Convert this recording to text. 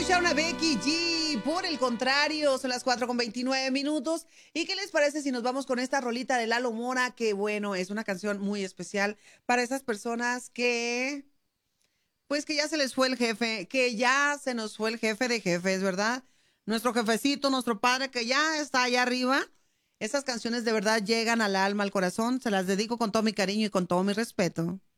escucharon a Becky G. Por el contrario, son las 4:29. ¿Y qué les parece si nos vamos con esta rolita de Lalo Mora? Que bueno, es una canción muy especial para esas personas que, pues que ya se les fue el jefe, que ya se nos fue el jefe de jefes, ¿verdad? Nuestro jefecito, nuestro padre que ya está allá arriba. Esas canciones de verdad llegan al alma, al corazón. Se las dedico con todo mi cariño y con todo mi respeto.